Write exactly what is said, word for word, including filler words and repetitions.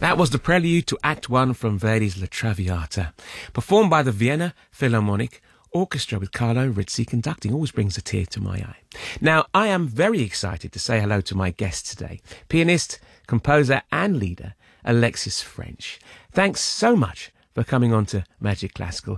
That was the prelude to Act One from Verdi's La Traviata, performed by the Vienna Philharmonic Orchestra with Carlo Rizzi conducting. Always brings a tear to my eye. Now, I am very excited to say hello to my guest today, pianist, composer and leader, Alexis Ffrench. Thanks so much for coming on to Magic Classical.